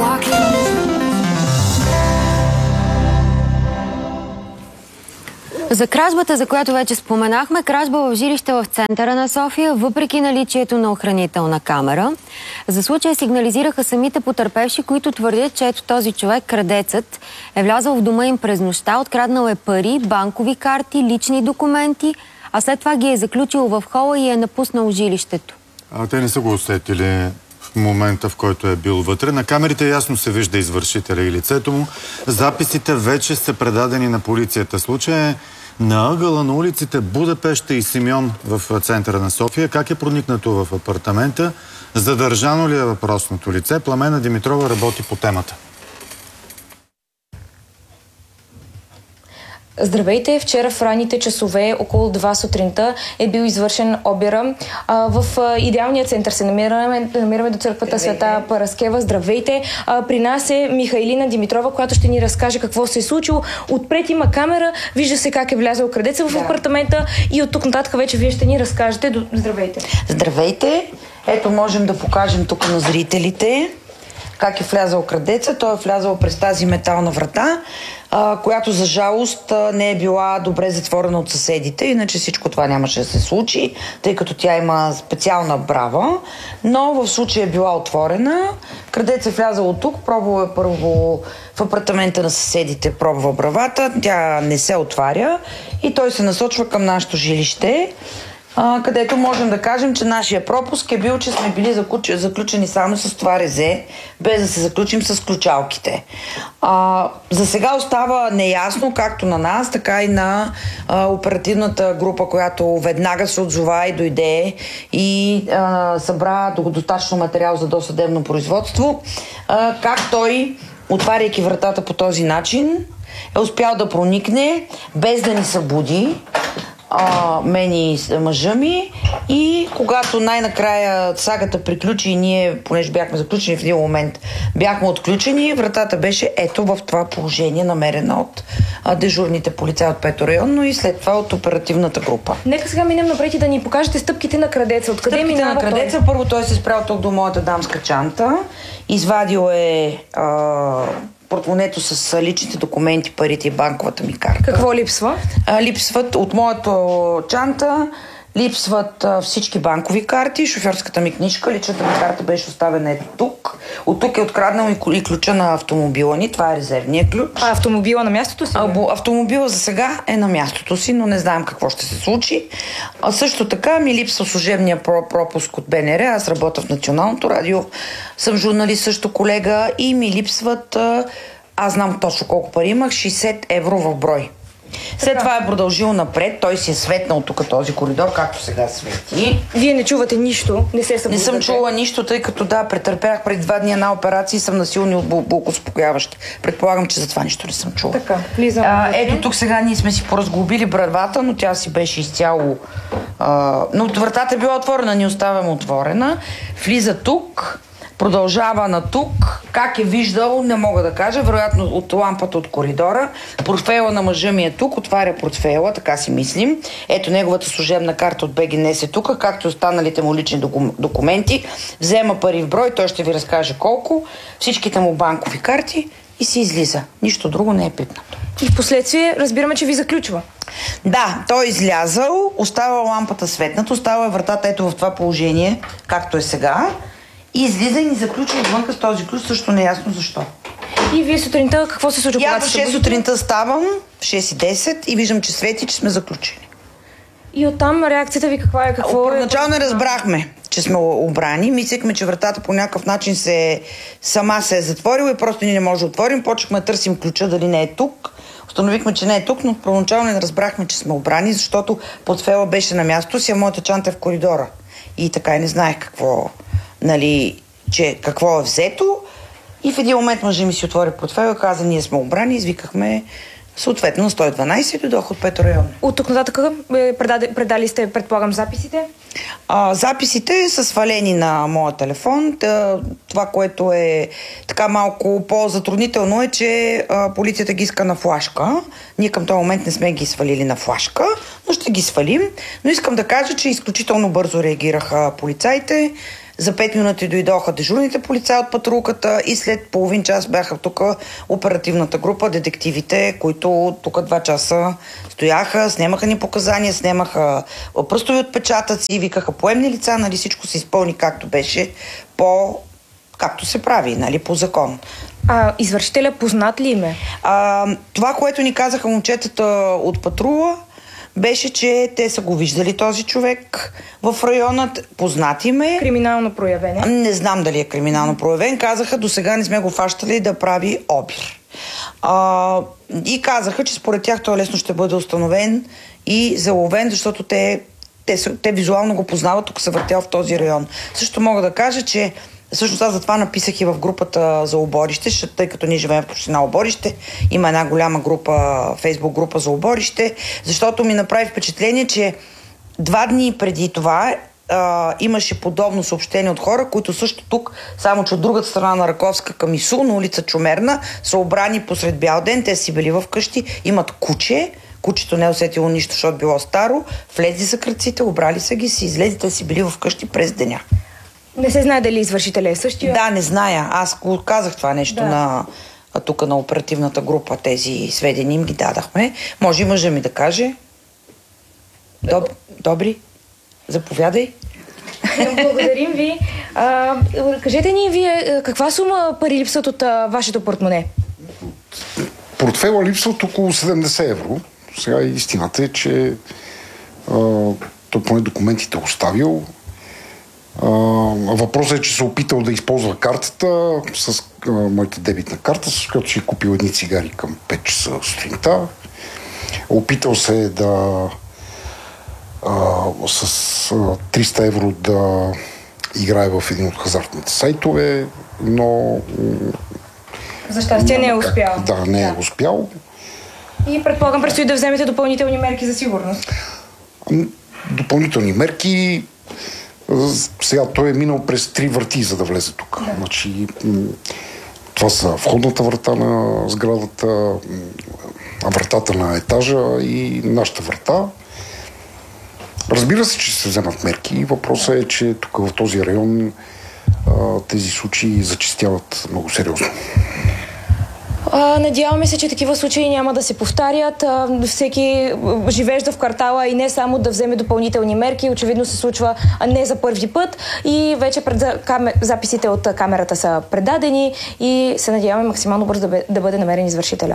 За кражбата, за която вече споменахме, кражба в жилище в центъра на София, въпреки наличието на охранителна камера. За случая сигнализираха самите потърпевши, които твърдят, че ето този човек, крадецът, е влязъл в дома им през нощта, откраднал е пари, банкови карти, лични документи, а след това ги е заключил в хола и е напуснал жилището. Те не са го усетили в момента, в който е бил вътре. На камерите ясно се вижда извършителя и лицето му. Записите вече са предадени на полицията. Случай е на ъгъла на улиците Будапеща и Симеон в центъра на София. Как е проникнато в апартамента? Задържано ли е въпросното лице? Пламена Димитрова работи по темата. Здравейте! Вчера в ранните часове, около 2 сутринта, е бил извършен обира. В идеалния център се намираме до църквата Света Параскева. Здравейте! При нас е Михайлина Димитрова, която ще ни разкаже какво се е случило. Отпред има камера, вижда се как е влязъл крадеца в апартамента и от тук нататък вече вие ще ни разкажете. Здравейте! Здравейте! Ето можем да покажем тук на зрителите как е влязъл крадеца. Той е влязъл през тази метална врата, която за жалост не е била добре затворена от съседите, иначе всичко това нямаше да се случи, тъй като тя има специална брава, но в случая е била отворена. Крадец е влязъл от тук, пробвал е първо в апартамента на съседите, пробва бравата, тя не се отваря и той се насочва към нашето жилище, където можем да кажем, че нашия пропуск е бил, че сме били заключени само с това резе, без да се заключим с ключалките. За сега остава неясно, както на нас, така и на оперативната група, която веднага се отзова и дойде и събра достатъчно материал за досъдебно производство, как той, отваряйки вратата по този начин, е успял да проникне без да ни събуди, мен и мъжа ми, и когато най-накрая сагата приключи и ние, понеже бяхме заключени в един момент, бяхме отключени, вратата беше ето в това положение, намерена от дежурните полицаи от Пето районно и след това от оперативната група. Нека сега минем напред и да ни покажете стъпките на крадеца. Откъде минава на крадеца? Той? Първо той се спрял тук до моята дамска чанта, извадил е портмонето с личните документи, парите и банковата ми карта. Какво липсва? Липсват от моята чанта, липсват всички банкови карти, шофьорската ми книжка, личната ми карта беше оставена ето тук. От тук е откраднал и ключа на автомобила ни, това е резервния ключ. Автомобила на мястото си? Автомобила за сега е на мястото си, но не знаем какво ще се случи. Също така ми липсва служебния пропуск от БНР, аз работя в Националното радио, съм журналист също колега и ми липсват, аз знам точно колко пари имах, 60 евро в брой. След това е продължил напред, той си е светнал тук този коридор, както сега свети. Вие не чувате нищо? Не се събуждате? Не съм чула нищо, тъй като претърпях преди 2 дни една операция и съм на силни болкоуспокояващи. Предполагам, че за това нищо не съм чула. Така, влизам. Ето тук сега ние сме си поразглобили бравата, но тя си беше изцяло... но вратата е била отворена, ни оставям отворена. Влиза тук, продължава на тук. Как е виждал, не мога да кажа. Вероятно от лампата от коридора. Портфейла на мъжа ми е тук. Отваря портфейла, така си мислим. Ето неговата служебна карта от БГНС е тук, както останалите му лични документи. Взема пари в брой, той ще ви разкаже колко. Всичките му банкови карти и си излиза. Нищо друго не е пипнато. И в последствие разбираме, че ви заключва. Да, той е излязъл, остава лампата светната, остава вратата ето в това положение, както е сега. И излиза и ни заключва отвънка с този ключ, също неясно защо. И вие сутринта какво се случва? Я в 6 сутринта ставам, в 6:10 и виждам, че свети, че сме заключени. И оттам реакцията ви каква е? Първоначално не разбрахме, че сме обрани. Мислехме, че вратата по някакъв начин сама се е затворила и просто ние не може да отворим. Почнахме да търсим ключа, дали не е тук. Установихме, че не е тук, но първоначално не разбрахме, че сме обрани, защото портфейла беше на мястото си, а моята чанта е в коридора. И така и не знаех какво е взето. И в един момент мъжа ми си отвори портфейла, каза, ние сме обрани, извикахме съответно на 112 и дойдох от Пето район. От тук нататък предали сте, предполагам, записите? Записите са свалени на моя телефон. Това, което е така малко по-затруднително е, че полицията ги иска на флашка. Ние към този момент не сме ги свалили на флашка, но ще ги свалим. Но искам да кажа, че изключително бързо реагираха полицаите. За 5 минути дойдоха дежурните полицаи от патрулката и след половин час бяха тук оперативната група, детективите, които тук 2 часа стояха, снемаха ни показания, снемаха пръстови отпечатъци, викаха поемни лица, нали, всичко се изпълни както беше, както се прави, нали, по закон. Извършителя познат ли им е? Това, което ни казаха момчетата от патрула, беше, че те са го виждали този човек в района, познати ме. Криминално проявен? Не знам дали е криминално проявен. Казаха, до сега не сме го фащали да прави обир. И казаха, че според тях той лесно ще бъде установен и заловен, защото те визуално го познават, тук се въртял в този район. Също мога да кажа, че всъщност аз затова написах и в групата за Оборище, тъй като ние живеем в община Оборище. Има една голяма група, фейсбук група за Оборище, защото ми направи впечатление, че 2 дни преди това имаше подобно съобщение от хора, които също тук, само че от другата страна на Раковска към Ису, на улица Чумерна, са обрани посред бял ден. Те си били в къщи, имат куче. Кучето не е усетило нищо, защото било старо. Влезли са кръците, обрали са ги, си излезли, те си били в къщи през деня. Не се знае дали извършителя е същия? Да, не зная. Аз го казах това нещо тук на оперативната група. Тези сведения им ги дадахме. Може и мъжа ми да каже. Добри, заповядай. Благодарим ви. Кажете ни вие, каква сума пари липсват от вашето портмоне? Портфела липсват около 70 евро. Сега истината е, че той поне документите оставил. Въпросът е, че се опитал да използва картата с моята дебитна карта, с която си е купил едни цигари към 5 часа сутринта. Опитал се да с 300 евро да играе в един от хазартните сайтове, но за щастие не е успял. Да, не е успял. И предполагам, предстои да вземете допълнителни мерки за сигурност. Допълнителни мерки. Сега той е минал през 3 врати, за да влезе тук. Да. Значи, това са входната врата на сградата, вратата на етажа и нашата врата. Разбира се, че се вземат мерки. Въпросът е, че тук в този район тези случаи зачестяват много сериозно. Надяваме се, че такива случаи няма да се повтарят. Всеки живееща в квартала и не само да вземе допълнителни мерки. Очевидно се случва не за първи път и вече записите от камерата са предадени и се надяваме максимално бързо да бъде намерен извършителя.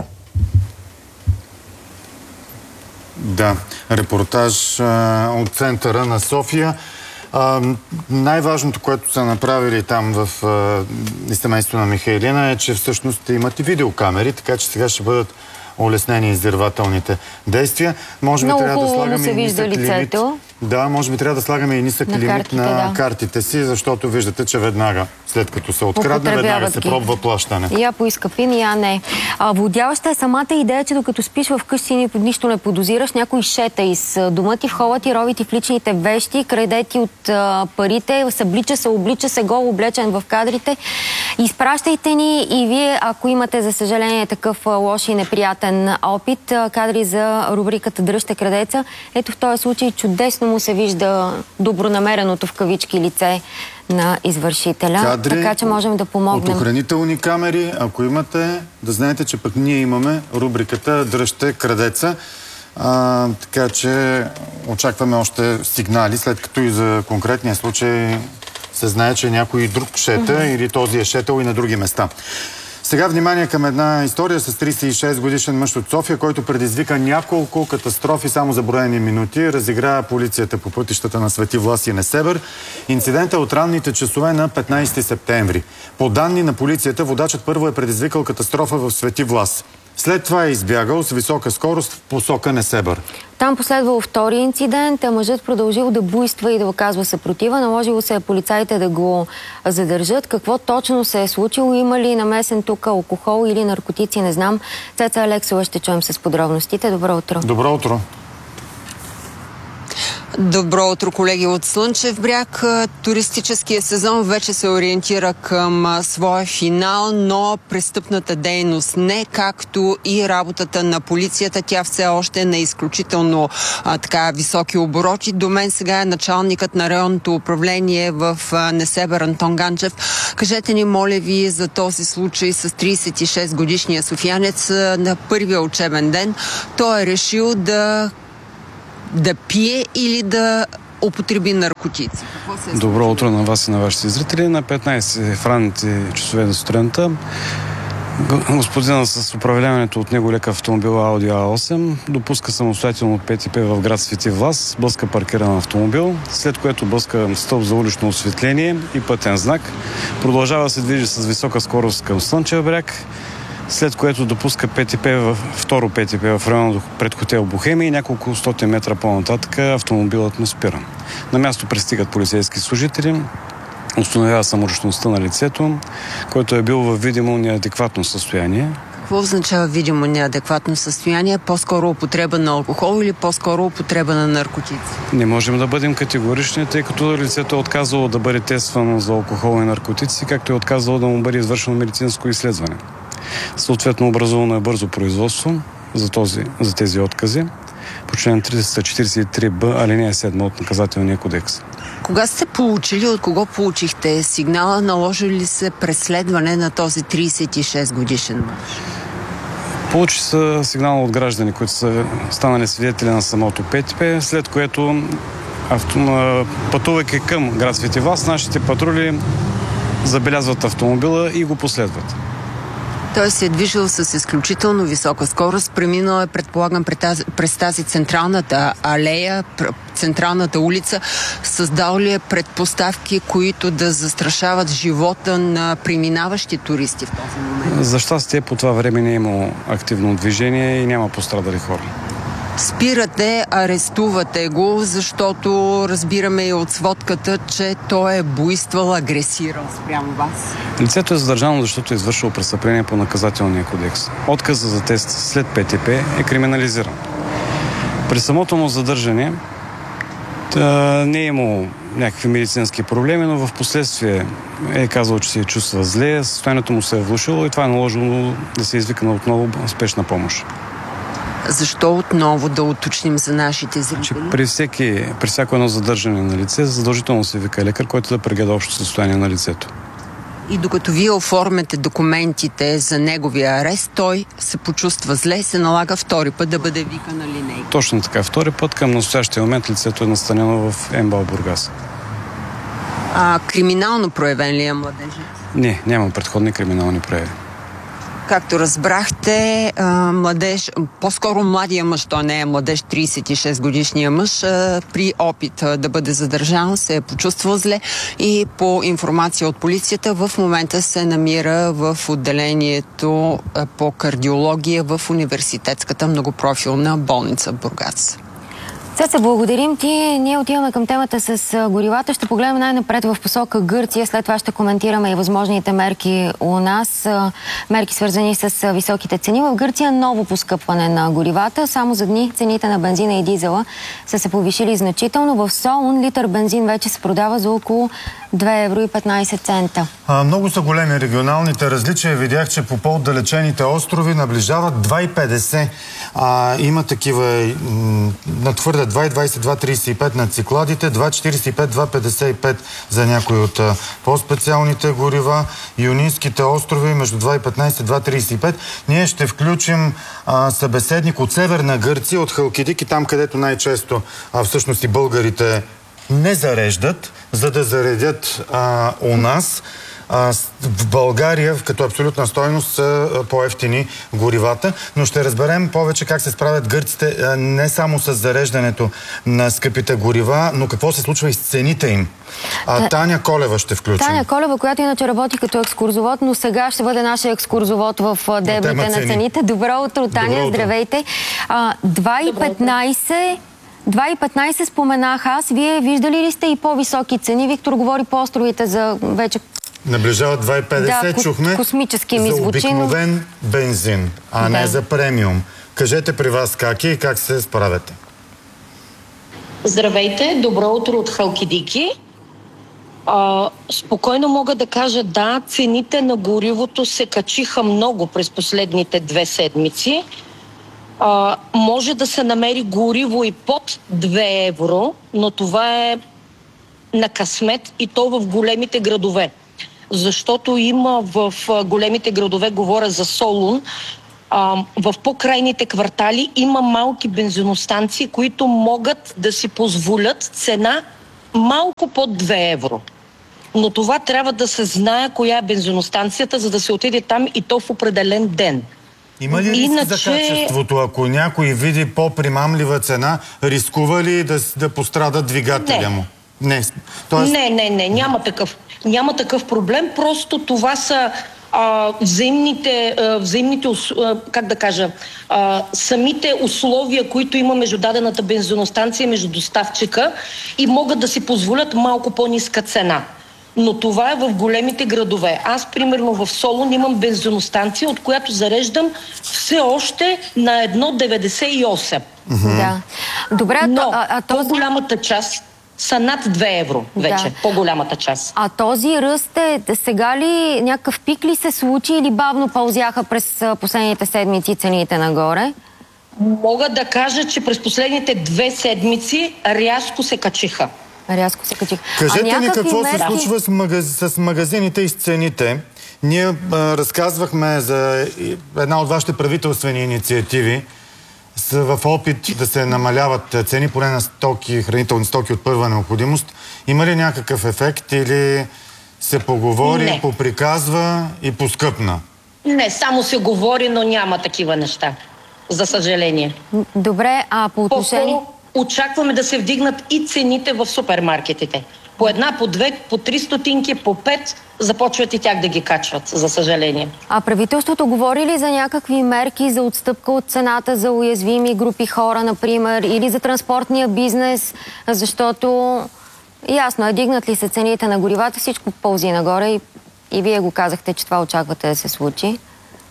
Да, репортаж от центъра на София. Най-важното, което са направили там в семейството на Михайлина е, че всъщност имат и видеокамери, така че сега ще бъдат улеснени издирвателните действия. Може би трябва да слагаме и нисък лимит. Да, може би трябва да слагаме и нисък лимит на картите си, защото виждате, че веднага, след като се открадне, веднага се пробва плащане. Я поиска пин, я не. Водяваща е самата идея, че докато спиш вкъщи и нищо не подозираш, някой шета из дома ти, в хола ти, рови ти в личните вещи, краде ти от парите, се облича се гол облечен в кадрите. Изпращайте ни и вие, ако имате, за съжаление, такъв лош и неприятен опит, кадри за рубриката Дръжте крадеца. Ето в този случай чудесно му се вижда добронамереното в кавички лице на извършителя. Кадри, така че можем да помогнем. От охранителни камери, ако имате, да знаете, че пък ние имаме рубриката Дръжте крадеца. Така че очакваме още сигнали, след като и за конкретния случай се знае, че някой друг шета или този е шетал и на други места. Сега внимание към една история с 36 годишен мъж от София, който предизвика няколко катастрофи само за броени минути. Разигра полицията по пътищата на Свети Влас и Несебър. Инцидентът е от ранните часове на 15 септември. По данни на полицията, водачът първо е предизвикал катастрофа в Свети Влас. След това е избягал с висока скорост в посока Несебър. Там последвал втори инцидент, а мъжът продължил да буйства и да оказва съпротива. Наложило се полицаите да го задържат. Какво точно се е случило? Има ли намесен тук алкохол или наркотици? Не знам. Цеца Алексова ще чуем с подробностите. Добро утро. Добро утро. Добро утро, колеги от Слънчев бряг. Туристическия сезон вече се ориентира към своя финал, но престъпната дейност не, както и работата на полицията. Тя все още е на изключително високи обороти. До мен сега е началникът на районното управление в Несебър Антон Ганчев. Кажете ни, моля ви, за този случай с 36-годишния софиянец на първия учебен ден. Той е решил да пие или да употреби наркотици. Добро утро на вас и на вашите зрители. На 15 в ранните часове на сутринта господина с управляването от него лек автомобил Audi A8 допуска самостоятелно ПТП в град Свети Влас, блъска паркиран автомобил, след което блъска стълб за улично осветление и пътен знак. Продължава да се движи с висока скорост към Слънчев бряг, след което допуска второ ПТП в района пред хотел Бохемия и няколко стотин метра по-нататък автомобилът му спира. На място пристигат полицейски служители, установява самоличността на лицето, който е бил в видимо неадекватно състояние. Какво означава видимо неадекватно състояние? По-скоро употреба на алкохол или по-скоро употреба на наркотици? Не можем да бъдем категорични, тъй като лицето е отказало да бъде тествано за алкохол и наркотици, както е отказало да му бъде извършено медицинско изследване. Съответно, образувано е бързо производство за тези откази по член 343б, алинея 7 от Наказателния кодекс. Кога сте получили, от кого получихте сигнала, наложили ли се преследване на този 36 годишен мъж? Получи се сигнал от граждани, които са станали свидетели на самото ПТП, след което пътувайки към град Свети Влас, нашите патрули забелязват автомобила и го последват. Той се е движил с изключително висока скорост, преминал е, предполагам, през тази централната алея, централната улица. Създал ли е предпоставки, които да застрашават живота на преминаващи туристи в този момент? За щастие, по това време не е имало активно движение и няма пострадали хора. Спирате, арестувате го, защото разбираме и от сводката, че той е буйствал, агресирал спрямо вас. Лицето е задържано, защото е извършило престъпление по Наказателния кодекс. Отказът за тест след ПТП е криминализиран. При самото му задържане не е имало някакви медицински проблеми, но в последствие е казал, че се чувства зле, състоянието му се е влошило и това е наложило да се извика отново спешна помощ. Защо отново да уточним за нашите зрители? При всяко едно задържане на лице задължително се вика лекар, който да прегледа общо състояние на лицето. И докато вие оформяте документите за неговия арест, той се почувства зле, се налага втори път да бъде викан на линейка. Точно така. Втори път към настоящия момент лицето е настанено в МБАЛ Бургас. Криминално проявен ли е младежът? Не, няма предходни криминални прояви. Както разбрахте, по-скоро младия мъж, той не е младеж, 36 годишния мъж, при опит да бъде задържан, се е почувствал зле и по информация от полицията в момента се намира в отделението по кардиология в Университетската многопрофилна болница Бургас. Цеца, благодарим ти. Ние отиваме към темата с горивата. Ще погледнем най-напред в посока Гърция. След това ще коментираме и възможните мерки у нас. Мерки свързани с високите цени. В Гърция ново поскъпване на горивата. Само за дни цените на бензина и дизела са се повишили значително. В Солун литър бензин вече се продава за около 2,15 евро. Много са големи регионалните различия. Видях, че по по-отдалечените острови наближават 2,50. Има такива надхвърлят 2,22-2,35 на цикладите, 2,45-2,55 за някои от по-специалните горива. Юнийските острови между 2,15-2,35. Ние ще включим събеседник от Северна Гърция, от Халкидики, там където най-често всъщност и българите не зареждат, за да заредят у нас. В България, като абсолютна стойност, са по-евтини горивата, но ще разберем повече как се справят гърците не само с зареждането на скъпите горива, но какво се случва и с цените им. Таня Колева ще включим. Таня Колева, която иначе работи като екскурзовод, но сега ще бъде нашия екскурзовод в дебрите на цените. Добро утро, Таня, добро утро. Здравейте. 2,15 споменах аз. Вие виждали ли сте и по-високи цени? Виктор говори по островите за вече... Наближава 2,50, чухме, космически ми за звучи, обикновен бензин, не за премиум. Кажете при вас как е и как се справяте? Здравейте, добро утро от Халкидики. Спокойно мога да кажа, да, цените на горивото се качиха много през последните 2 седмици. Може да се намери гориво и под 2 евро, но това е на късмет и то в големите градове. Защото има в големите градове, говоря за Солун, в по-крайните квартали има малки бензиностанции, които могат да си позволят цена малко под 2 евро. Но това трябва да се знае коя е бензиностанцията, за да се отиде там и то в определен ден. Има ли риск за качеството? Ако някой види по-примамлива цена, рискува ли да пострада двигателя му? Не. Тоест... Не, няма такъв проблем. Просто това са взаимните, как да кажа, самите условия, които има между дадената бензиностанция и между доставчика и могат да си позволят малко по-ниска цена. Но това е в големите градове. Аз, примерно, в Солун имам бензиностанция, от която зареждам все още на 1,98. Да. Добре, но по-голямата част са над 2 евро вече, по-голямата част. А този ръст сега ли някакъв пик ли се случи или бавно пълзяха през последните седмици цените нагоре? Мога да кажа, че през последните 2 седмици рязко се качиха. Рязко се качиха. Кажете ни какво се случва с магазините и с цените. Ние разказвахме за една от вашите правителствени инициативи в опит да се намаляват цени, поне на стоки, хранителни стоки от първа необходимост. Има ли някакъв ефект или се поговори, поприказва и поскъпна? Не, само се говори, но няма такива неща. За съжаление. Добре, а по отношение... Очакваме да се вдигнат и цените в супермаркетите. По 1, по 2, по 3 стотинки, по 5 започват и тях да ги качват, за съжаление. А правителството говори ли за някакви мерки за отстъпка от цената за уязвими групи хора, например, или за транспортния бизнес, защото ясно е, дигнат ли се цените на горивата, всичко пълзи нагоре и вие го казахте, че това очаквате да се случи?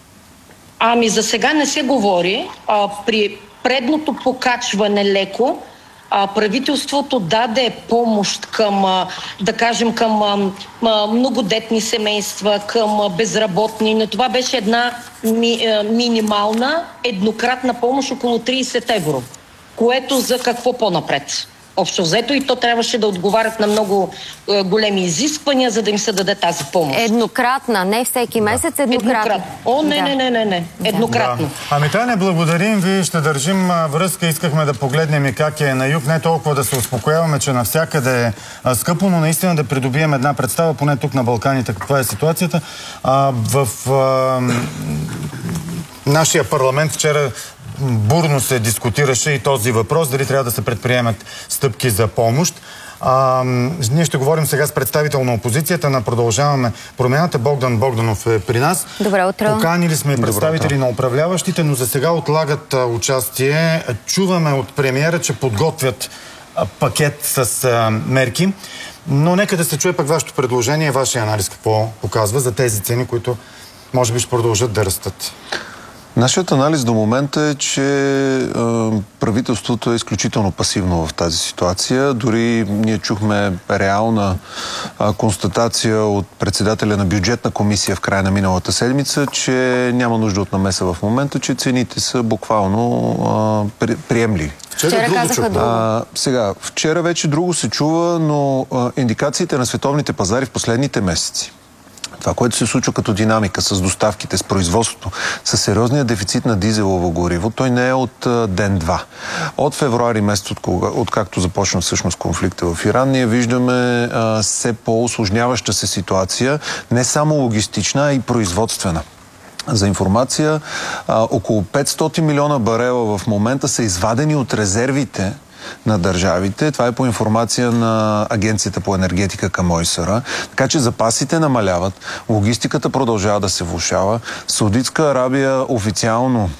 Ами за сега не се говори. При предното покачване леко, правителството даде помощ към, да кажем, към многодетни семейства, към безработни, но това беше една минимална еднократна помощ около 30 евро, което за какво по-напред? Общо взето и то трябваше да отговарят на много големи изисквания, за да им се даде тази помощ. Еднократна, не всеки месец, еднократна. О, не. Еднократно. Да. Ами Таня, благодарим ви, ще държим връзка. Искахме да погледнем и как е на юг. Не толкова да се успокояваме, че навсякъде е скъпо, но наистина да придобием една представа, поне тук на Балканите, каква е ситуацията. В нашия парламент вчера бурно се дискутираше и този въпрос, дали трябва да се предприемат стъпки за помощ. Ние ще говорим сега с представител на опозицията, на Продължаваме промяната. Богдан Богданов е при нас. Добро утро. Поканили сме и представители на управляващите, но за сега отлагат участие. Чуваме от премиера, че подготвят пакет с мерки. Но нека да се чуе пък вашето предложение, вашия анализ какво показва за тези цени, които може би ще продължат да растат. Нашият анализ до момента е, че правителството е изключително пасивно в тази ситуация. Дори ние чухме реална констатация от председателя на бюджетна комисия в края на миналата седмица, че няма нужда от намеса в момента, че цените са буквално приемливи. Вчера казаха друго. Сега, вчера вече друго се чува, но индикациите на световните пазари в последните месеци, това, което се случва като динамика с доставките, с производството, с сериозния дефицит на дизелово гориво, той не е от ден-два. От февруари месец, откакто започна всъщност конфликта в Иран, ние виждаме все по-усложняваща се ситуация, не само логистична, а и производствена. За информация, около 500 милиона барела в момента са извадени от резервите на държавите. Това е по информация на Агенцията по енергетика към ОИСР. Така че запасите намаляват, логистиката продължава да се влошава. Саудитска Арабия официално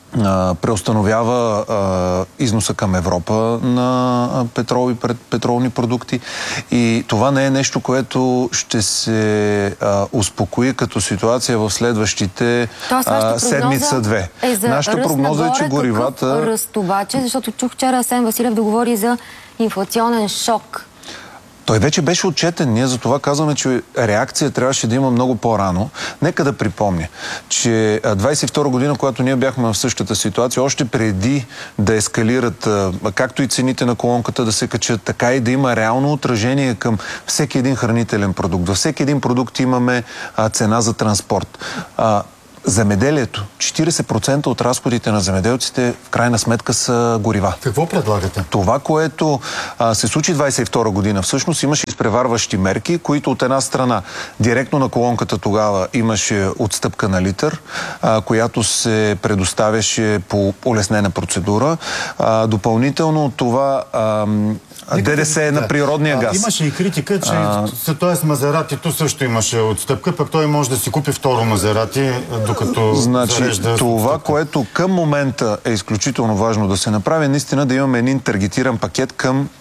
преустановява износа към Европа на петрол и петролни продукти. И това не е нещо, което ще се успокои като ситуация в следващите седмица-две. Нашата прогноза е, че горивата... Ръст обаче, защото чух вчера Асен Василев да говори за инфлационен шок. Той вече беше отчетен. Ние за това казваме, че реакция трябваше да има много по-рано. Нека да припомня, че 22 година, когато ние бяхме в същата ситуация, още преди да ескалират както и цените на колонката да се качат, така и да има реално отражение към всеки един хранителен продукт. Във всеки един продукт имаме цена за транспорт. Земеделието. 40% от разходите на земеделците в крайна сметка са горива. Какво предлагате? Това, което се случи 22 година, всъщност имаше изпреварващи мерки, които от една страна директно на колонката тогава имаше отстъпка на литър, която се предоставяше по улеснена процедура. Допълнително от това ДДС е на природния газ. Имаше и критика, че т.е. Мазератито също имаше отстъпка, пък той може да си купи второ Мазерати, докато зарежда. Това, което към момента е изключително важно да се направи, наистина да имаме един таргетиран пакет към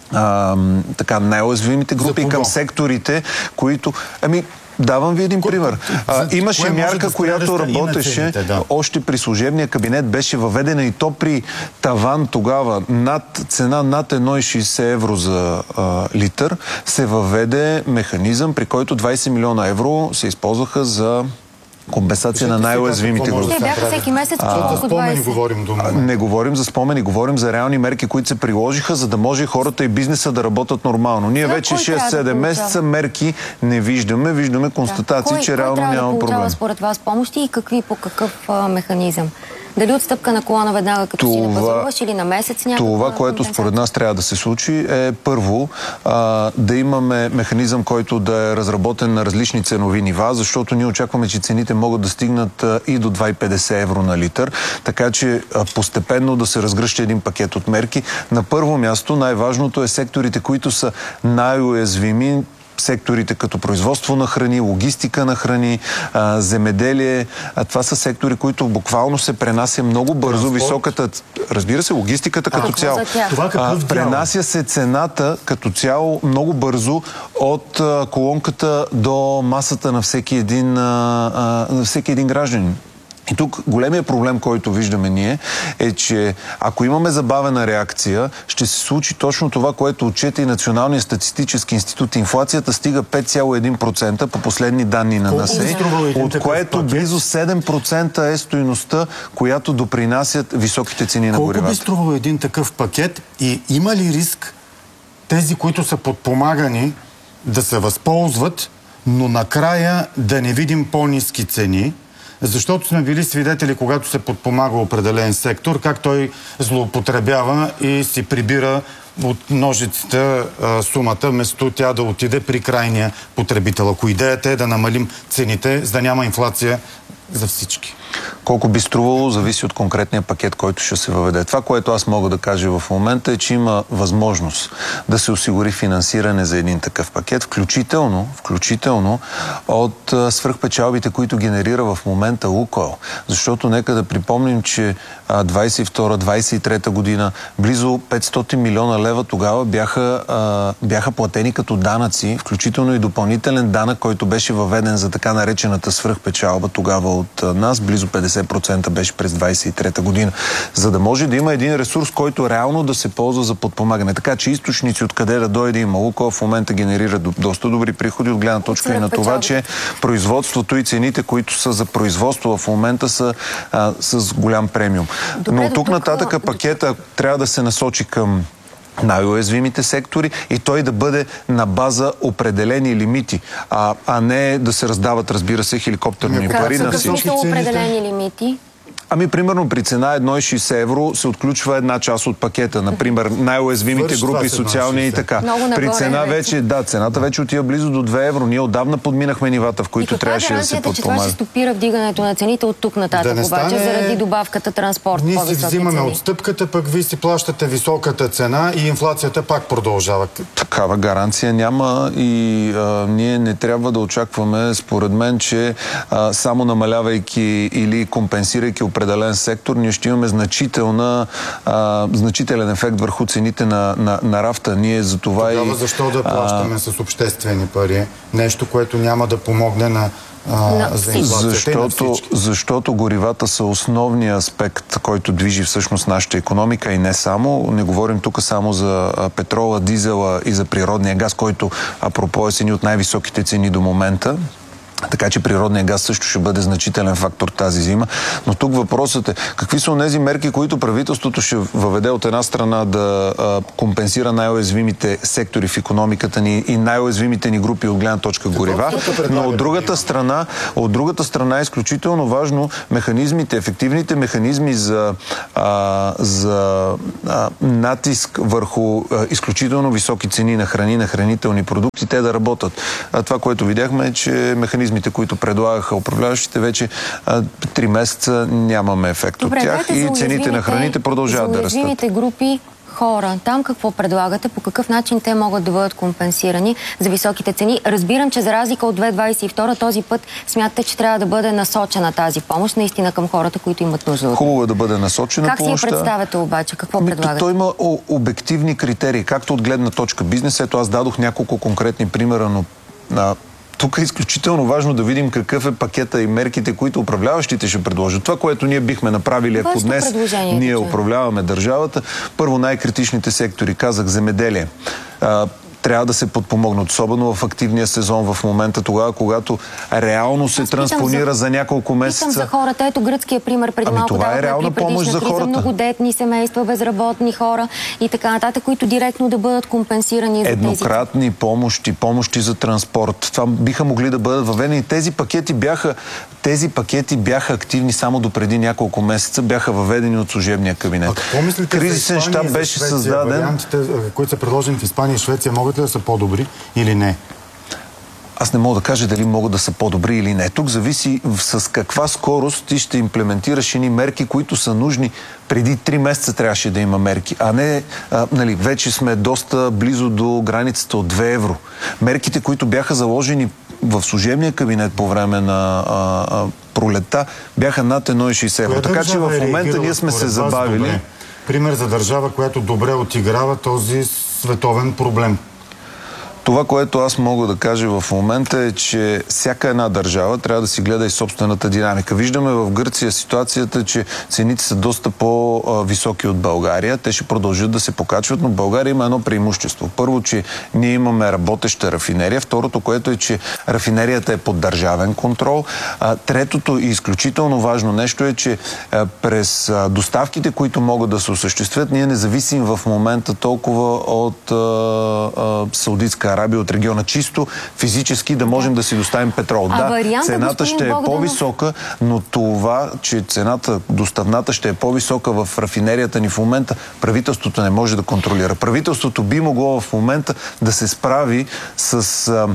най-уязвимите групи и към секторите, които... Давам ви един пример. Имаше мярка, която работеше още при служебния кабинет, беше въведена и то при таван тогава цена над 1,60 евро за литър, се въведе механизъм, при който 20 милиона евро се използваха за компенсация на най-уязвимите групи. Те бяха всеки месец по колко 20. Не говорим за спомени, говорим за реални мерки, които се приложиха, за да може хората и бизнеса да работят нормално. Ние вече 6-7 месеца мерки не виждаме. Виждаме констатации, че реално няма проблем. Кой трябва да получава според вас помощи и по какъв механизъм? Дали отстъпка на колана веднага, като си напазаруваш, или на месец някаква? Това, което според нас трябва да се случи, е първо да имаме механизъм, който да е разработен на различни ценови нива, защото ние очакваме, че цените могат да стигнат и до 2,50 евро на литър, така че постепенно да се разгръща един пакет от мерки. На първо място най-важното е секторите, които са най-уязвими, секторите като производство на храни, логистика на храни, земеделие. Това са сектори, които буквално се пренася много бързо високата... Разбира се, логистиката като цяло. Пренася се цената като цяло много бързо от колонката до масата на всеки един гражданин. И тук големия проблем, който виждаме ние, е, че ако имаме забавена реакция, ще се случи точно това, което отчете и Националния статистически институт. Инфлацията стига 5,1% по последни данни на НСЕ, от което близо 7% е стойността, която допринасят високите цени на горивата. Колко би струвал един такъв пакет и има ли риск тези, които са подпомагани, да се възползват, но накрая да не видим по-ниски цени? Защото сме били свидетели, когато се подпомага определен сектор, как той злоупотребява и си прибира от ножицата сумата, вместо тя да отиде при крайния потребител. Ако идеята е да намалим цените, за да няма инфлация за всички. Колко би струвало, зависи от конкретния пакет, който ще се въведе. Това, което аз мога да кажа в момента, е, че има възможност да се осигури финансиране за един такъв пакет, включително от свръхпечалбите, които генерира в момента Лукойл. Защото нека да припомним, че 22-23 година близо 500 милиона лева тогава бяха платени като данъци, включително и допълнителен данък, който беше въведен за така наречената свръхпечалба тогава от нас, близо 50% беше през 23-та година, за да може да има един ресурс, който реално да се ползва за подпомагане. Така че източници откъде да дойде има Лукойл в момента генерира доста добри приходи от гледна точка и на това, че производството и цените, които са за производство в момента са с голям премиум. Но тук нататък пакета трябва да се насочи към най-уязвимите сектори и той да бъде на база определени лимити, а не да се раздават, разбира се, хеликоптерни пари на всички. Какво са определени лимити? Примерно при цена 1,60 евро се отключва една част от пакета. Например, най-уязвимите групи, социални и така. При цена вече, цената вече отива близо до 2 евро. Ние отдавна подминахме нивата, в които трябваше да се подпомага. Че това ще стопира вдигането на цените от тук нататък, обаче заради добавката транспорт. Ние си взимаме отстъпката, пък вие си плащате високата цена и инфлацията пак продължава. Такава гаранция няма и ние не трябва да очакваме, според мен, че само намалявайки или компенсирайки определен сектор, ние ще имаме значителен ефект върху цените на нафта. Ние за това Тогава защо да плащаме с обществени пари? Нещо, което няма да помогне за инфлацията. Защото горивата са основният аспект, който движи всъщност нашата икономика и не само. Не говорим тук само за петрола, дизела и за природния газ, който апропо е с едни от най-високите цени до момента. Така че природният газ също ще бъде значителен фактор тази зима. Но тук въпросът е, какви са онези мерки, които правителството ще въведе от една страна да компенсира най-уязвимите сектори в икономиката ни и най-уязвимите ни групи от гледна точка горива. Но от другата страна е изключително важно ефективните механизми за натиск върху изключително високи цени на храни, на хранителни продукти, те да работят. Това, което видяхме е, че механизмите, които предлагаха управляващите, вече 3 месеца нямаме ефект от тях и цените на храните продължават да растат. За уязвимите групи хора, там какво предлагате? По какъв начин те могат да бъдат компенсирани за високите цени? Разбирам, че за разлика от 2022 този път смятате, че трябва да бъде насочена тази помощ наистина към хората, които имат нужда от. Хубаво е да бъде насочена помощта. Как си я представяте обаче? Какво предлагате? Той има обективни критерии, както от гледна точка бизнес. Ето аз дадох няколко конкретни примера, но тук е изключително важно да видим какъв е пакета и мерките, които управляващите ще предложат. Това, което ние бихме направили, ако днес ние управляваме държавата, първо най-критичните сектори, казах земеделие, трябва да се подпомогнат, особено в активния сезон в момента, тогава, когато реално се транспонира за няколко месеца. Питам за хората. Ето гръцкия пример преди малко това е реална помощ за хората. Многодетни семейства, безработни хора и така нататък, които директно да бъдат компенсирани за еднократни помощи за транспорт. Това биха могли да бъдат въведени. Тези пакети бяха активни само до преди няколко месеца, бяха въведени от служебния кабинет. А какво мислите кризисен щаб беше създаден. Вариантите, които са предложени в Испания и Швеция, могат ли да са по-добри или не? Аз не мога да кажа дали могат да са по-добри или не. Тук зависи с каква скорост ти ще имплементираш едни мерки, които са нужни. Преди 3 месеца трябваше да има мерки, а не вече сме доста близо до границата от 2 евро. Мерките, които бяха заложени в служебния кабинет по време на пролетта, бяха над 1,60 евро. Така че в момента ние сме се забавили. Пример за държава, която добре отиграва този световен проблем. Това, което аз мога да кажа в момента е, че всяка една държава трябва да си гледа и собствената динамика. Виждаме в Гърция ситуацията, че цените са доста по-високи от България. Те ще продължат да се покачват, но България има едно преимущество. Първо, че ние имаме работеща рафинерия. Второто, което е, че рафинерията е под държавен контрол. Третото и изключително важно нещо е, че през доставките, които могат да се осъществят, ние не зависим в момента толкова от Саудитска Арабия, от региона, чисто физически да можем да си доставим петрол. Цената ще е по-висока, но това, че доставната ще е по-висока в рафинерията ни в момента, правителството не може да контролира. Правителството би могло в момента да се справи с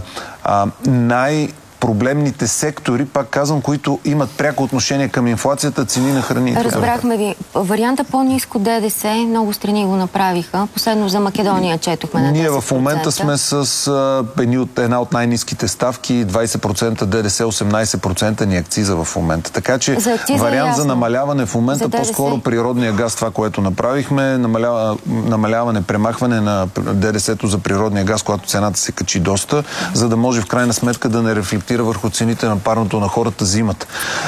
проблемните сектори, пак казвам, които имат пряко отношение към инфлацията, цени на храните. Разбрахме ви. Варианта по-ниско ДДС, много страни го направиха. Последно за Македония четохме на 10%. Ние в момента сме с една от най-ниските ставки, 20% ДДС, 18% ни акциза в момента. Така че вариант за намаляване в момента, по-скоро природния газ, това, което направихме, намаляване, премахване на ДДС-то за природния газ, когато цената се качи доста, за да може в крайна сметка да не рефлектира върху цените на парното на хората зимата.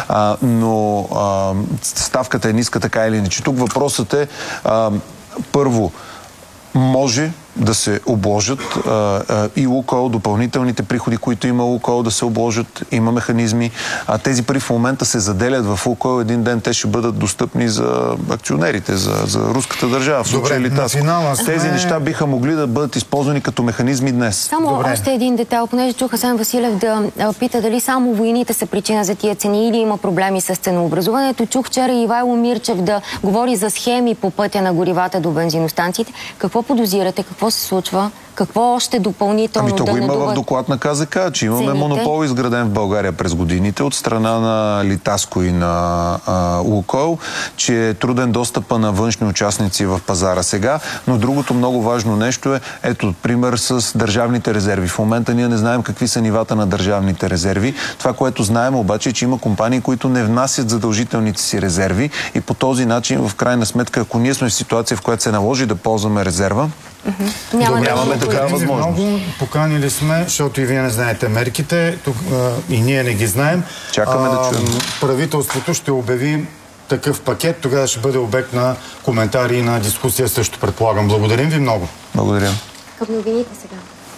Но ставката е ниска така или иначе. Тук въпросът е първо, може да се обложат и Лукойл, допълнителните приходи, които има Лукойл, да се обложат, има механизми. Тези пари в момента се заделят в Лукойл. Един ден те ще бъдат достъпни за акционерите, за руската държава. В случай тези неща биха могли да бъдат използвани като механизми днес. Само още един детайл, понеже чух Асен Василев да пита дали само войните са причина за тия цени или има проблеми с ценообразуването. Чух вчера Ивайло Мирчев да говори за схеми по пътя на горивата до бензиностанциите. Какво подозирате? Какво се случва Какво още допълнително то да го има надуват в доклад на КЗК, че имаме цените? монопол изграден в България през годините от страна на Литаско и на Лукойл, че е труден достъпа на външни участници в пазара сега, но другото много важно нещо е, ето, пример с държавните резерви. В момента ние не знаем какви са нивата на държавните резерви. Това, което знаем обаче е, че има компании, които не внасят задължителните си резерви и по този начин, в крайна сметка, ако ние сме в ситуация, в която се наложи да ползваме резерва, нямаме такава възможност. Много поканили сме, защото и вие не знаете мерките, тук, и ние не ги знаем. Чакаме да чуем. Правителството ще обяви такъв пакет, тогава ще бъде обект на коментари и на дискусия също, предполагам. Благодарим ви много. Благодаря. Към новините сега.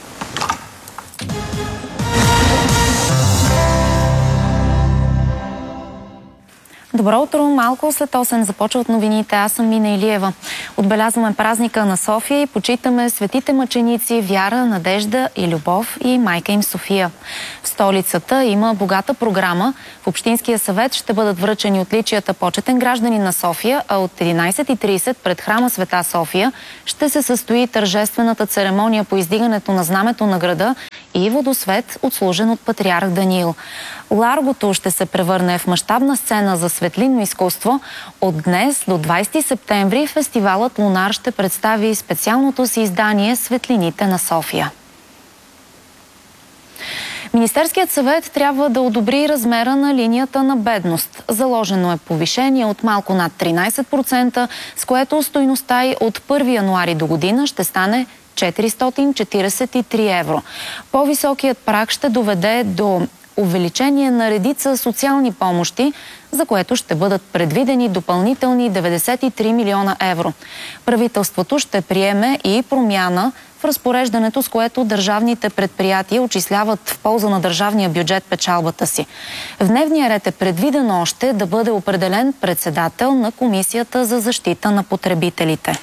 Добро утро! Малко след 8 започват новините. Аз съм Мина Илиева. Отбелязваме празника на София и почитаме светите мъченици Вяра, Надежда и Любов и майка им София. В столицата има богата програма. В Общинския съвет ще бъдат връчени отличията почетен гражданин на София, а от 11:30 пред храма Света София ще се състои тържествената церемония по издигането на знамето на града и водосвет, отслужен от патриарх Даниил. Ларгото ще се превърне в мащабна сцена за светлинно изкуство. От днес до 20 септември фестивалът Лунар ще представи специалното си издание «Светлините на София». Министерският съвет трябва да одобри размера на линията на бедност. Заложено е повишение от малко над 13%, с което стойността й от 1 януари до година ще стане 443 евро. По-високият праг ще доведе до увеличение на редица социални помощи, за което ще бъдат предвидени допълнителни 93 милиона евро. Правителството ще приеме и промяна в разпореждането, с което държавните предприятия отчисляват в полза на държавния бюджет печалбата си. В дневния ред е предвидено още да бъде определен председател на Комисията за защита на потребителите.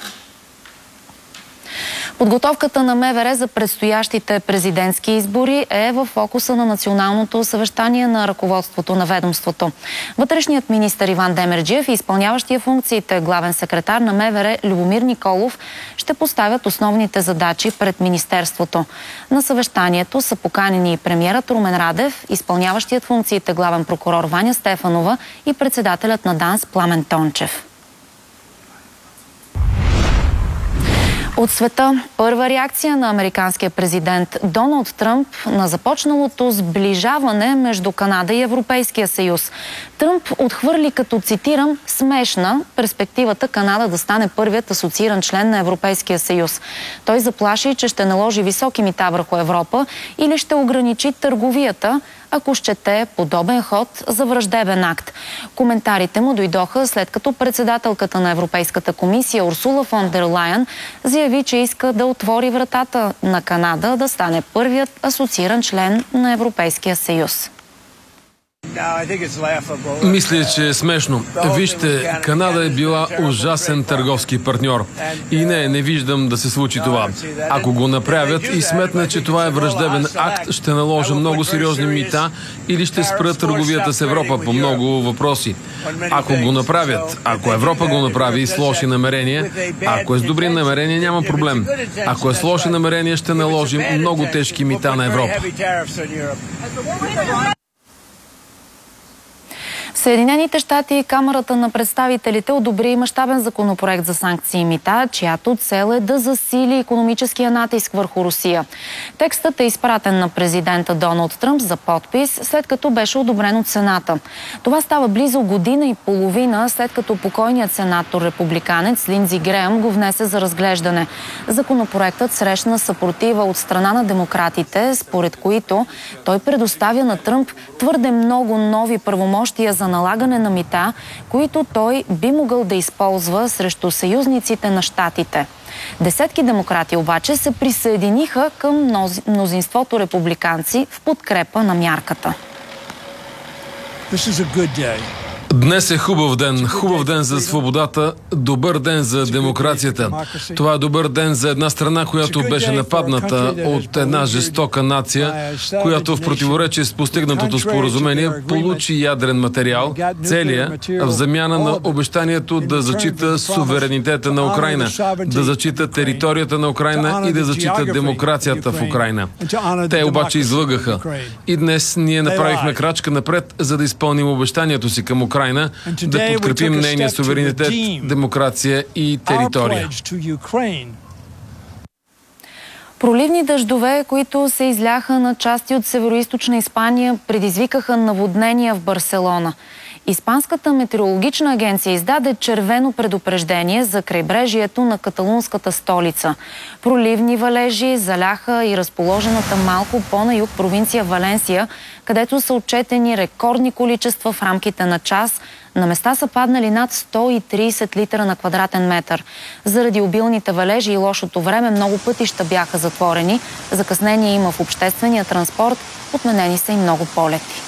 Подготовката на МВР за предстоящите президентски избори е в фокуса на националното съвещание на ръководството на ведомството. Вътрешният министър Иван Демерджиев и изпълняващия функциите главен секретар на МВР Любомир Николов ще поставят основните задачи пред министерството. На съвещанието са поканени премиерът Румен Радев, изпълняващият функциите главен прокурор Ваня Стефанова и председателят на ДАНС Пламен Тончев. От света първа реакция на американския президент Доналд Тръмп на започналото сближаване между Канада и Европейския съюз. Тръмп отхвърли като, цитирам, смешна перспективата Канада да стане първият асоцииран член на Европейския съюз. Той заплаши, че ще наложи високи мита върху Европа или ще ограничи търговията, ако счете подобен ход за враждебен акт. Коментарите му дойдоха след като председателката на Европейската комисия Урсула фон дер Лайен заяви, че иска да отвори вратата на Канада да стане първият асоцииран член на Европейския съюз. Мисля, че е смешно. Вижте, Канада е била ужасен търговски партньор. И не виждам да се случи това. Ако го направят и сметнат, че това е враждебен акт, ще наложа много сериозни мита или ще спрат търговията с Европа по много въпроси. Ако го направят, ако Европа го направи с лоши намерения, ако е с добри намерения, няма проблем. Ако е с лоши намерения, ще наложим много тежки мита на Европа. В Съединените щати и Камарата на представителите одобри мащабен законопроект за санкции и мита, чиято цел е да засили икономическия натиск върху Русия. Текстът е изпратен на президента Доналд Тръмп за подпис, след като беше одобрен от Сената. Това става близо година и половина, след като покойният сенатор-републиканец Линдзи Греъм го внесе за разглеждане. Законопроектът срещна съпротива от страна на демократите, според които той предоставя на Тръмп твърде много нови правомощия за налагане на мита, които той би могъл да използва срещу съюзниците на щатите. Десетки демократи обаче се присъединиха към мнозинството републиканци в подкрепа на мярката. Днес е хубав ден. Хубав ден за свободата, добър ден за демокрацията. Това е добър ден за една страна, която беше нападната от една жестока нация, която в противоречие с постигнатото споразумение получи ядрен материал, целия, в замяна на обещанието да зачита суверенитета на Украйна, да зачита територията на Украйна и да зачита демокрацията в Украйна. Те обаче излъгаха. И днес ние направихме крачка напред, за да изпълним обещанието си към Украйна, да подкрепим нейния суверенитет, демокрация и територия. Проливни дъждове, които се изляха на части от североизточна Испания, предизвикаха наводнения в Барселона. Испанската метеорологична агенция издаде червено предупреждение за крайбрежието на каталунската столица. Проливни валежи заляха и разположената малко по-на юг провинция Валенсия, където са отчетени рекордни количества в рамките на час. На места са паднали над 130 литра на квадратен метър. Заради обилните валежи и лошото време много пътища бяха затворени. Закъснение има в обществения транспорт, отменени са и много полети.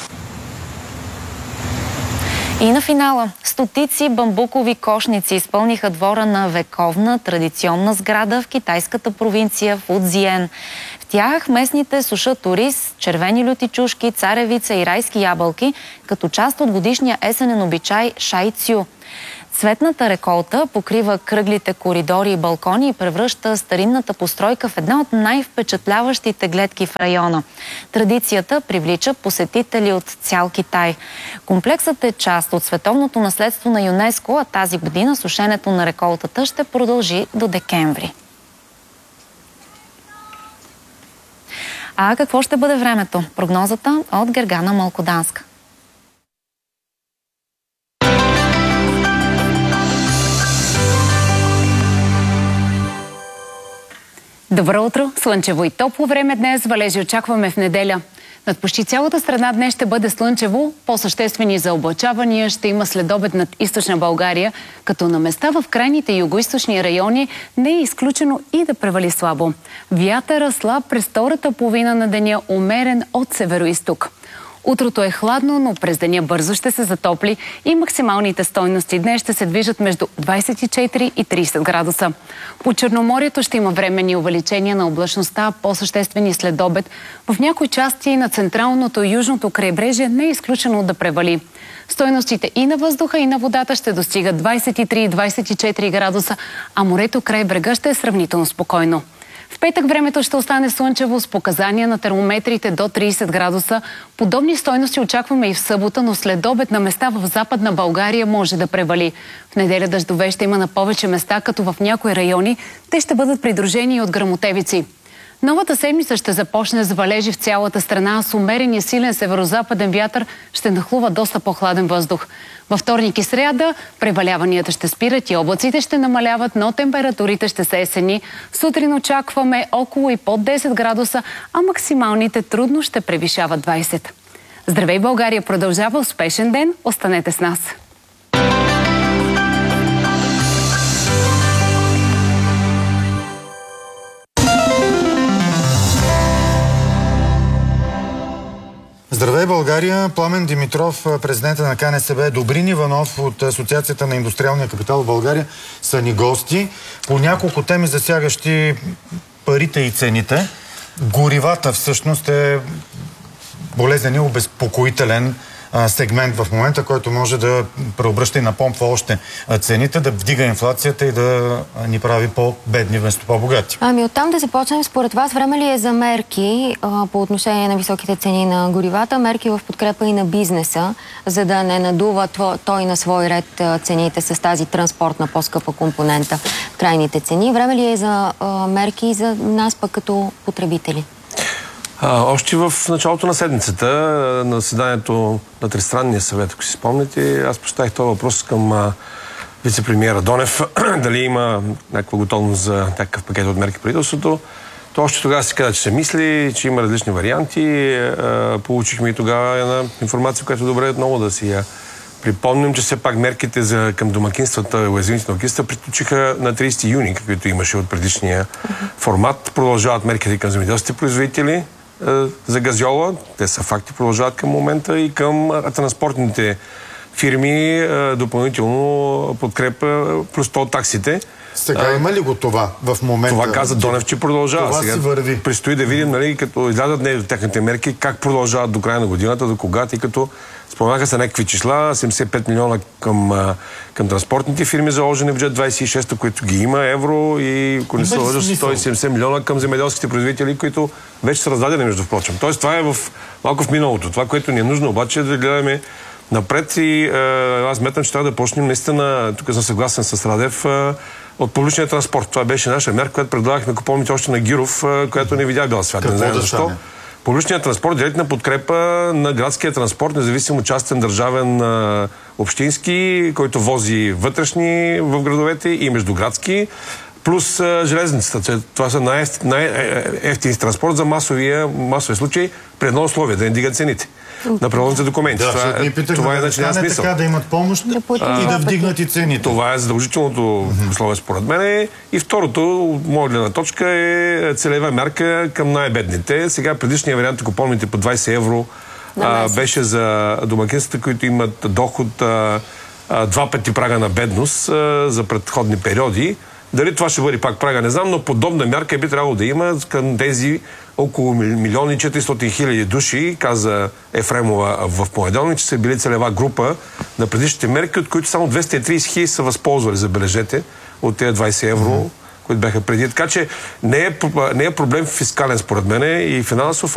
И на финала стотици бамбукови кошници изпълниха двора на вековна традиционна сграда в китайската провинция Фудзиен. В тях местните сушат ориз, червени люти чушки, царевица и райски ябълки, като част от годишния есенен обичай Шай Цю. Цветната реколта покрива кръглите коридори и балкони и превръща старинната постройка в една от най-впечатляващите гледки в района. Традицията привлича посетители от цял Китай. Комплексът е част от световното наследство на ЮНЕСКО, а тази година сушенето на реколтата ще продължи до декември. А какво ще бъде времето? Прогнозата от Гергана Малкоданска. Добро утро! Слънчево и топло време днес. Валежи очакваме в неделя. Над почти цялата страна днес ще бъде слънчево. По-съществени заоблачавания ще има следобед над източна България, като на места в крайните югоизточни райони не е изключено и да превали слабо. Вятъра слаб през втората половина на деня, умерен от североизток. Утрото е хладно, но през деня бързо ще се затопли и максималните стойности днес ще се движат между 24 и 30 градуса. По Черноморието ще има временни увеличения на облачността, по-съществени следобед. В някои части на централното и южното крайбрежие не е изключено да превали. Стойностите и на въздуха, и на водата ще достигат 23 и 24 градуса, а морето край брега ще е сравнително спокойно. В петък времето ще остане слънчево с показания на термометрите до 30 градуса. Подобни стойности очакваме и в събота, но след обед на места в Западна България може да превали. В неделя дъждове ще има на повече места, като в някои райони те ще бъдат придружени и от гръмотевици. Новата седмица ще започне с валежи в цялата страна, с умерен и силен северозападен вятър ще нахлува доста по-хладен въздух. Във вторник и сряда преваляванията ще спират и облаците ще намаляват, но температурите ще са есени. Сутрин очакваме около и под 10 градуса, а максималните трудно ще превишават 20. Здравей, България продължава успешен ден. Останете с нас! Здравей, България! Пламен Димитров, президента на КНСБ, Добрин Иванов от Асоциацията на индустриалния капитал в България са ни гости по няколко теми, засягащи парите и цените. Горивата всъщност е болезнен и обезпокоителен сегмент в момента, който може да преобръща и напомпва още цените, да вдига инфлацията и да ни прави по-бедни вместо по-богати. Ами оттам да започнем. Според вас време ли е за мерки по отношение на високите цени на горивата, мерки в подкрепа и на бизнеса, за да не надува той на свой ред цените с тази транспортна по-скъпа компонента в крайните цени? Време ли е за мерки и за нас пък като потребители? Още в началото на седмицата, на заседанието на Тристранния съвет, ако си спомняте, аз поставих този въпрос към вице-премиера Донев, дали има някаква готовност за някакъв пакет от мерки правителството. То още тогава се каза, че се мисли, че има различни варианти. Получихме и тогава една информация, която добре отново да си я припомним, че все пак мерките към домакинствата, уязвимите домакинства приключиха на 30 юни, каквито имаше от предишния формат. Продължават мерките към земеделските производители за газьола. Те са факти, продължават към момента и към транспортните фирми допълнително подкрепа плюс тол таксите. Сега има ли го това в момента? Това каза Донев, че продължава. Това сега си върви. Предстои да видим, нали, като излязат техните мерки, как продължават до края на годината, до кога, тъй като споменаха се някакви числа, 75 милиона към транспортните фирми, заложени в бюджет 26-та, които ги има, евро, и ако не се лъжа, 170 милиона към земеделските производители, които вече са раздадени, между впрочем. Тоест, това е малко в миналото. Това, което ни е нужно обаче, е да гледаме напред, и аз сметам, че трябва да почнем наистина, тук съм съгласен с Радев, от публичния транспорт. Това беше наша мярка, която предлагахме, ако помните, още на Гиров, която не видя бял свят. Не знам защо. Публичният транспорт, директна подкрепа на градския транспорт, независимо частен, държавен, общински, който вози вътрешни в градовете и междуградски, плюс железницата. Това са най-ефтин транспорт за масовия случай при едно условие, да не дигат цените на превозните документи. Това е начинен смисъл. Така да имат помощ и да вдигнат и цените. Това е задължителното условие според мен. И второто, от моя гледна точка, е целева мярка към най-бедните. Сега предишния вариант, ако помните, по 20 евро беше за домакинствата, които имат доход 2 пъти прага на бедност за предходни периоди. Дали това ще бъде пак прага, не знам, но подобна мярка би трябвало да има към тези около 1 400 000 души, каза Ефремова в понеделник, че са били целева група на предишните мерки, от които само 230 000 са възползвали, забележете, от тези 20 евро, които бяха преди. Така че не е проблем фискален, според мен, и финансов.